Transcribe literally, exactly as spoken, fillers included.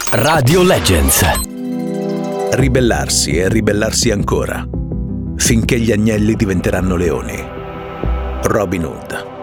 Radio Legends. Ribellarsi e ribellarsi ancora, finché gli agnelli diventeranno leoni. Robin Hood.